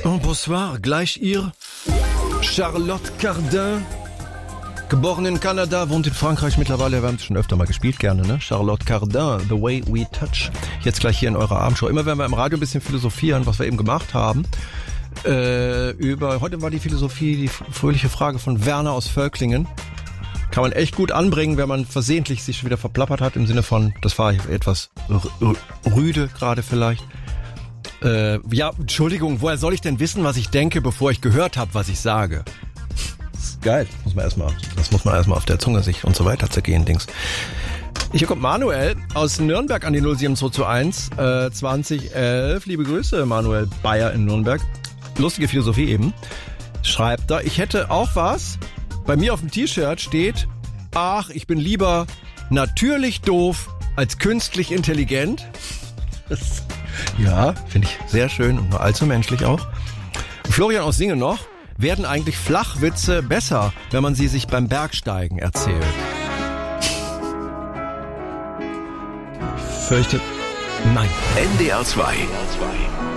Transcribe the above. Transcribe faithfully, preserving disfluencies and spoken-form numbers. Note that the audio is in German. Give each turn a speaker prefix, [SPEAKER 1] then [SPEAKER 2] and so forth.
[SPEAKER 1] Oh, bonsoir, gleich ihr. Charlotte Cardin, geboren in Kanada, wohnt in Frankreich mittlerweile. Wir haben es schon öfter mal gespielt, gerne, ne? Charlotte Cardin, The Way We Touch. Jetzt gleich hier in eurer Abendshow. Immer wenn wir im Radio ein bisschen philosophieren, was wir eben gemacht haben. Äh, über heute war die Philosophie, die fröhliche Frage von Werner aus Völklingen. Kann man echt gut anbringen, wenn man versehentlich sich wieder verplappert hat, im Sinne von, das war etwas rüde gerade vielleicht. Äh, ja, Entschuldigung, woher soll ich denn wissen, was ich denke, bevor ich gehört habe, was ich sage? Das ist geil. Das muss man erstmal, das muss man erstmal auf der Zunge sich und so weiter zergehen, Dings. Hier kommt Manuel aus Nürnberg an die null sieben zwei zwei eins äh, zwanzig elf. Liebe Grüße, Manuel Bayer in Nürnberg. Lustige Philosophie eben. Schreibt da, ich hätte auch was. Bei mir auf dem T-Shirt steht, ach, ich bin lieber natürlich doof als künstlich intelligent. Das, ja, finde ich sehr schön und nur allzu menschlich auch. Florian aus Singen noch, werden eigentlich Flachwitze besser, wenn man sie sich beim Bergsteigen erzählt? Ich fürchte, nein.
[SPEAKER 2] N D R zwei